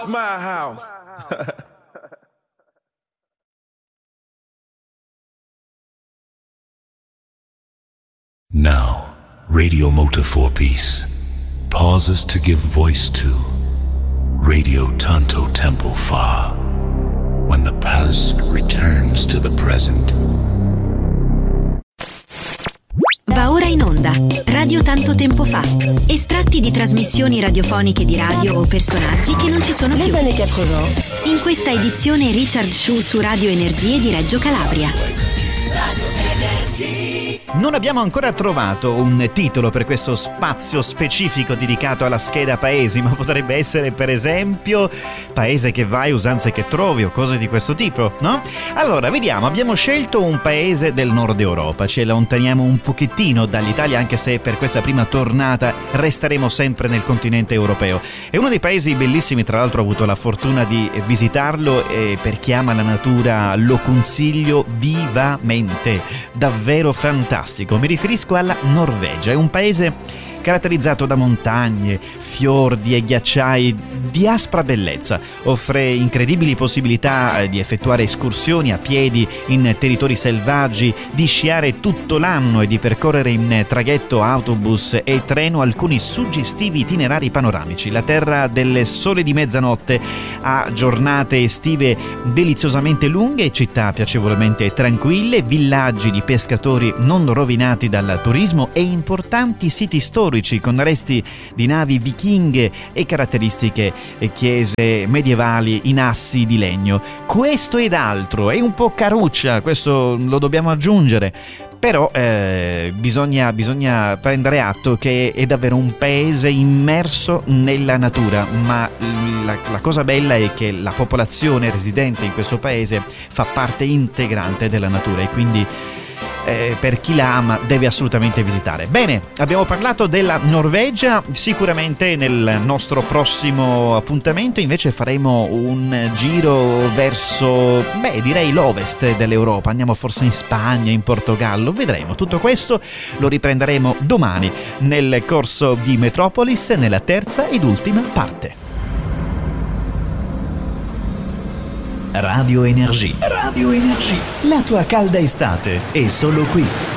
My house. Now, Radio Motor 4-Piece pauses to give voice to Radio Tanto Tempo Fa, when the past returns to the present. Va ora in onda Radio Tanto Tempo Fa. Estratti di trasmissioni radiofoniche di radio o personaggi che non ci sono più. In questa edizione Richard Shu su Radio Energie di Reggio Calabria. Non abbiamo ancora trovato un titolo per questo spazio specifico dedicato alla scheda paesi, ma potrebbe essere per esempio paese che vai, usanze che trovi o cose di questo tipo, no? Allora, vediamo, abbiamo scelto un paese del nord Europa, ci allontaniamo un pochettino dall'Italia anche se per questa prima tornata resteremo sempre nel continente europeo. È uno dei paesi bellissimi, tra l'altro ho avuto la fortuna di visitarlo e per chi ama la natura lo consiglio vivamente, davvero fantastico. Mi riferisco alla Norvegia, è un paese caratterizzato da montagne, fiordi e ghiacciai di aspra bellezza. Offre incredibili possibilità di effettuare escursioni a piedi in territori selvaggi, di sciare tutto l'anno e di percorrere in traghetto, autobus e treno alcuni suggestivi itinerari panoramici. La terra del sole di mezzanotte ha giornate estive deliziosamente lunghe, città piacevolmente tranquille, villaggi di pescatori non rovinati dal turismo e importanti siti storici con resti di navi vichinghe e caratteristiche chiese medievali in assi di legno. Questo ed altro, è un po' caruccia, questo lo dobbiamo aggiungere, però bisogna prendere atto che è davvero un paese immerso nella natura, ma la cosa bella è che la popolazione residente in questo paese fa parte integrante della natura e quindi per chi la ama deve assolutamente visitare. Bene, abbiamo parlato della Norvegia, sicuramente nel nostro prossimo appuntamento invece faremo un giro verso, direi l'ovest dell'Europa, andiamo forse in Spagna, in Portogallo, vedremo. Tutto questo lo riprenderemo domani nel corso di Metropolis nella terza ed ultima parte. Radio Energie. La tua calda estate è solo qui.